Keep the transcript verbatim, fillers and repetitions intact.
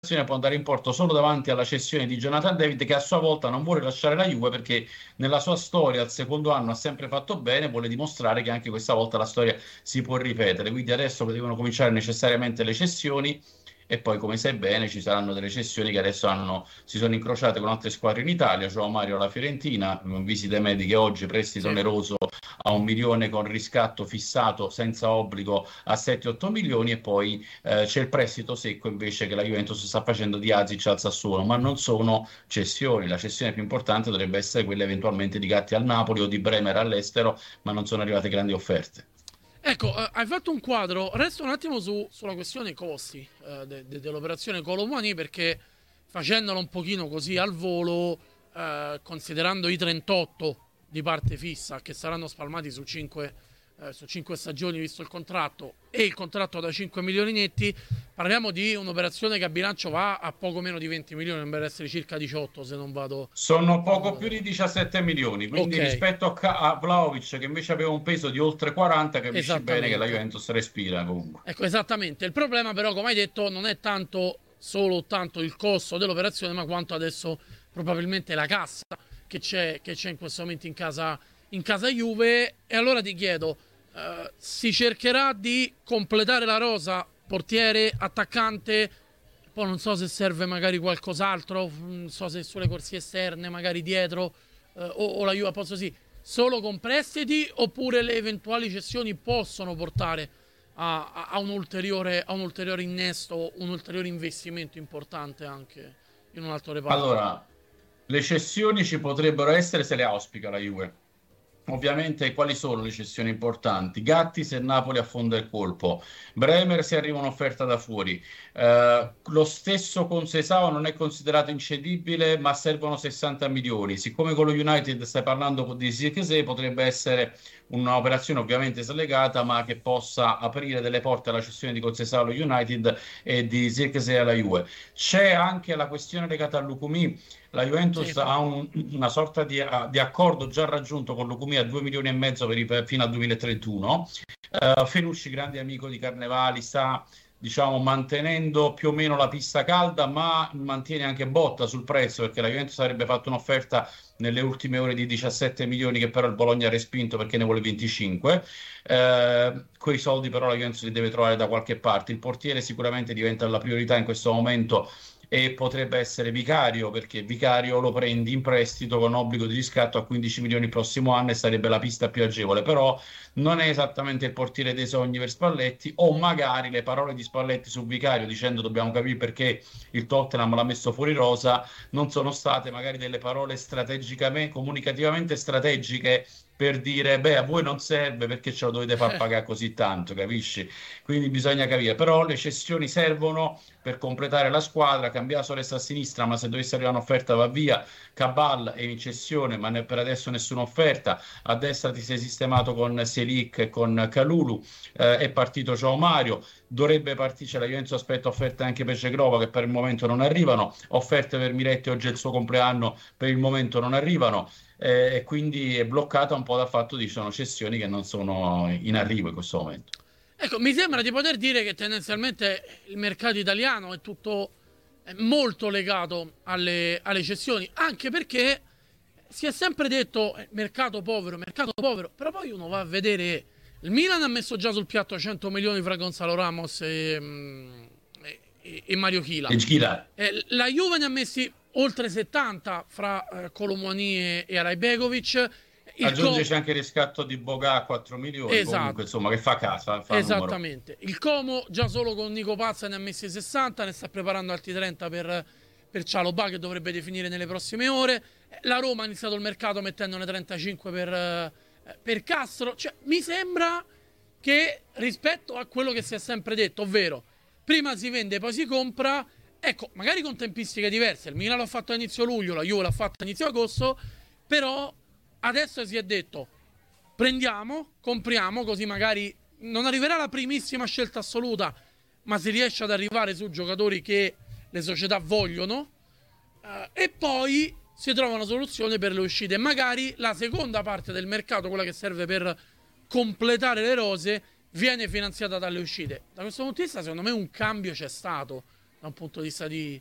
può andare in porto solo davanti alla cessione di Jonathan David, che a sua volta non vuole lasciare la Juve perché nella sua storia al secondo anno ha sempre fatto bene, vuole dimostrare che anche questa volta la storia si può ripetere. Quindi adesso devono cominciare necessariamente le cessioni e poi, come sai bene, ci saranno delle cessioni che adesso hanno, si sono incrociate con altre squadre in Italia. Joao Mario alla Fiorentina, visite mediche oggi, prestito Sì. oneroso a un milione con riscatto fissato senza obbligo a sette otto milioni, e poi eh, c'è il prestito secco invece che la Juventus sta facendo di Azic al Sassuolo, ma non sono cessioni. La cessione più importante dovrebbe essere quella eventualmente di Gatti al Napoli o di Bremer all'estero, ma non sono arrivate grandi offerte. Ecco, eh, hai fatto un quadro. Resto un attimo su, sulla questione costi eh, de- de- dell'operazione Kolo Muani, perché facendolo un pochino così al volo, eh, considerando i trentotto di parte fissa che saranno spalmati su cinque eh, su cinque stagioni visto il contratto, e il contratto da cinque milioni netti, parliamo di un'operazione che a bilancio va a poco meno di venti milioni, dovrebbero essere circa diciotto se non vado... Sono se non poco più vado- di diciassette milioni, quindi Ok, rispetto a, Ka- a Vlahovic che invece aveva un peso di oltre quaranta, capisci bene che la esattamente. Juventus respira comunque. Ecco, esattamente. Il problema però, come hai detto, non è tanto solo tanto il costo dell'operazione, ma quanto adesso probabilmente la cassa che c'è, che c'è in questo momento in casa, in casa Juve. E allora ti chiedo, eh, si cercherà di completare la rosa, portiere, attaccante, poi non so se serve magari qualcos'altro, non so se sulle corsie esterne, magari dietro, eh, o, o la Juve posso sì, solo con prestiti, oppure le eventuali cessioni possono portare a, a, a un ulteriore, a un ulteriore innesto, un ulteriore investimento importante anche in un altro reparto. Allora, le cessioni ci potrebbero essere se le auspica la Juve. Ovviamente, quali sono le cessioni importanti? Gatti se Napoli affonda il colpo, Bremer se arriva un'offerta da fuori. Eh, lo stesso con Sesao non è considerato incedibile, ma servono sessanta milioni. Siccome con lo United stai parlando di Zirkzee, potrebbe essere un'operazione ovviamente slegata, ma che possa aprire delle porte alla cessione di Concesao allo United e di Zirkzee alla Juve. C'è anche la questione legata a Lukumi. La Sì, Juventus ha un- una sorta di, di accordo già raggiunto con Lukumi a due milioni e mezzo per i- per- fino al duemilatrentuno. Eh, Fenucci, grande amico di Carnevali, sta diciamo mantenendo più o meno la pista calda, ma mantiene anche botta sul prezzo, perché la Juventus avrebbe fatto un'offerta nelle ultime ore di diciassette milioni, che però il Bologna ha respinto perché ne vuole venticinque. Eh, quei soldi però la Juventus li deve trovare da qualche parte. Il portiere sicuramente diventa la priorità in questo momento e potrebbe essere Vicario, perché Vicario lo prendi in prestito con obbligo di riscatto a quindici milioni il prossimo anno e sarebbe la pista più agevole, però non è esattamente il portiere dei sogni per Spalletti, o magari le parole di Spalletti su Vicario dicendo dobbiamo capire perché il Tottenham l'ha messo fuori rosa, non sono state magari delle parole strategicamente, comunicativamente strategiche, per dire, beh, a voi non serve perché ce lo dovete far pagare così tanto, capisci? Quindi bisogna capire, però le cessioni servono per completare la squadra. Cambiaso resta a sinistra, ma se dovesse arrivare un'offerta va via. Cabal è in cessione, ma ne- per adesso nessuna offerta. A destra ti sei sistemato con Selic e con Calulu, eh, è partito Joao Mario, dovrebbe partire la Juventus, aspetta offerte anche per Cegrova che per il momento non arrivano, offerte per Miretti, oggi è il suo compleanno, per il momento non arrivano, eh, e quindi è bloccata un po' dal fatto di ci sono cessioni che non sono in arrivo in questo momento. ecco, mi sembra di poter dire che tendenzialmente il mercato italiano è tutto è molto legato alle, alle cessioni, anche perché si è sempre detto eh, mercato povero, mercato povero, però poi uno va a vedere, il Milan ha messo già sul piatto cento milioni fra Gonzalo Ramos e, mm, e- e Mario Chila. E Gira. Eh, la Juve ne ha messi oltre settanta fra eh, Colomouani e, e Alajbegovic. Il Aggiunge Com- c'è anche il riscatto di Boga a quattro milioni, comunque esatto. insomma che fa casa, fa numero. Esattamente. Il Como già solo con Nico Pazza ne ha messi sessanta, ne sta preparando altri trenta per, per Cialobà che dovrebbe definire nelle prossime ore. La Roma ha iniziato il mercato mettendone trentacinque per, eh, per Castro. Cioè, mi sembra che rispetto a quello che si è sempre detto, ovvero prima si vende poi si compra, ecco, magari con tempistiche diverse. Il Milan l'ha fatto a inizio luglio, la Juve l'ha fatto a inizio agosto, però adesso si è detto prendiamo, compriamo, così magari non arriverà la primissima scelta assoluta, ma si riesce ad arrivare su giocatori che le società vogliono, eh, e poi si trova una soluzione per le uscite. Magari la seconda parte del mercato, quella che serve per completare le rose, viene finanziata dalle uscite. Da questo punto di vista, secondo me, un cambio c'è stato da un punto di vista di,